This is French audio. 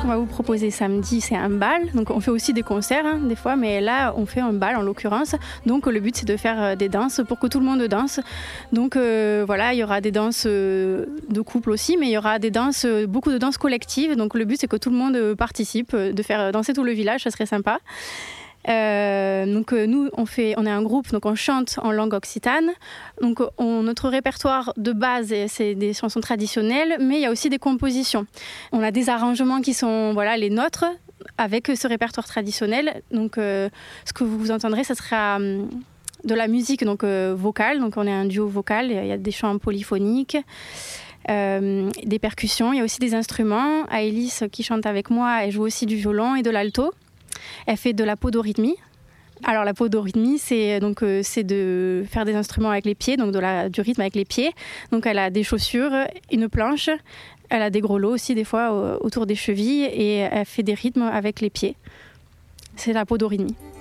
qu'on va vous proposer samedi, c'est un bal. Donc on fait aussi des concerts des fois, mais là on fait un bal en l'occurrence. Donc le but c'est de faire des danses pour que tout le monde danse. Donc voilà, il y aura des danses de couple aussi, mais il y aura des danses, beaucoup de danses collectives. Donc le but c'est que tout le monde participe, de faire danser tout le village, ça serait sympa. Nous on est un groupe, donc on chante en langue occitane. Donc notre répertoire de base c'est des chansons traditionnelles, mais il y a aussi des compositions. On a des arrangements qui sont les nôtres avec ce répertoire traditionnel. Donc ce que vous entendrez, ça sera de la musique vocale. Donc on est un duo vocal, il y a des chants polyphoniques. Des percussions, il y a aussi des instruments. Aélis qui chante avec moi, elle joue aussi du violon et de l'alto. Elle fait de la podorythmie. Alors la podorythmie, c'est de faire des instruments avec les pieds, donc du rythme avec les pieds. Donc elle a des chaussures, une planche, elle a des grelots aussi des fois autour des chevilles et elle fait des rythmes avec les pieds. C'est la podorythmie.